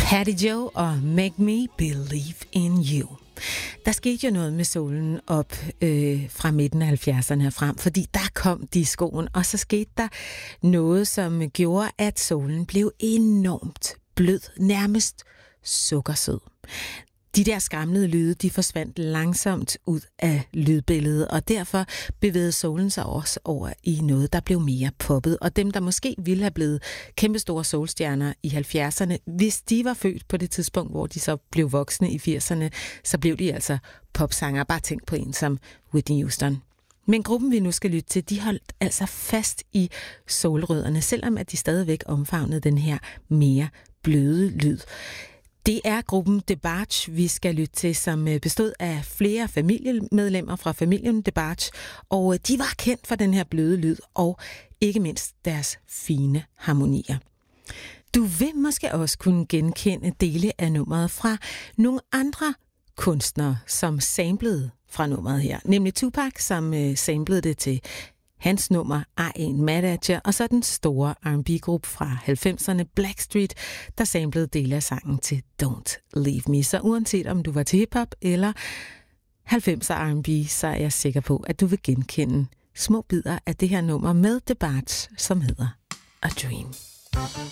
Hattie Joe og Make Me Believe in You. Der skete jo noget med soulen op fra midten af 70'erne og frem, fordi der kom discoen, og så skete der noget, som gjorde, at soulen blev enormt blød, nærmest sukkersød. De der skramlede lyde, de forsvandt langsomt ud af lydbilledet, og derfor bevægede soulen sig også over i noget, der blev mere poppet. Og dem, der måske ville have blevet kæmpestore soulstjerner i 70'erne, hvis de var født på det tidspunkt, hvor de så blev voksne i 80'erne, så blev de altså popsanger. Bare tænk på en som Whitney Houston. Men gruppen, vi nu skal lytte til, de holdt altså fast i soulrødderne, selvom at de stadigvæk omfavnede den her mere bløde lyd. Det er gruppen DeBarge, vi skal lytte til, som bestod af flere familiemedlemmer fra familien DeBarge, og de var kendt for den her bløde lyd, og ikke mindst deres fine harmonier. Du vil måske også kunne genkende dele af nummeret fra nogle andre kunstnere, som samplede fra nummeret her, nemlig Tupac, som samplede det til hans nummer I Ain't Mad At Ya, og så den store R&B-gruppe fra 90'erne, Blackstreet, der samplede dele af sangen til Don't Leave Me. Så uanset om du var til hiphop eller 90'er R&B, så er jeg sikker på, at du vil genkende små bidder af det her nummer med DeBarge, som hedder A Dream.